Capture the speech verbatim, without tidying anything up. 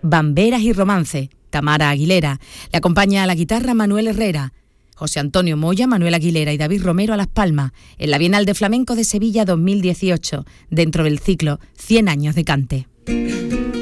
Bamberas y Romance, Tamara Aguilera. Le acompaña a la guitarra Manuel Herrera. José Antonio Moya, Manuel Aguilera y David Romero a Las Palmas, en la Bienal de Flamenco de Sevilla dos mil dieciocho, dentro del ciclo cien años de cante.